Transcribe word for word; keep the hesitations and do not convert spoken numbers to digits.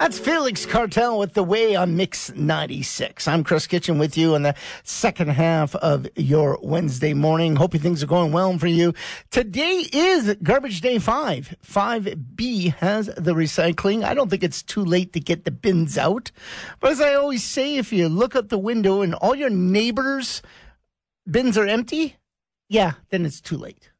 That's Felix Cartel with The Way on Mix ninety-six. I'm Chris Kitchen with you in the second half of your Wednesday morning. Hope things are going well for you. Today is Garbage Day five. five B has the recycling. I don't think it's too late to get the bins out. But as I always say, if you look out the window and all your neighbors' bins are empty, yeah, then it's too late.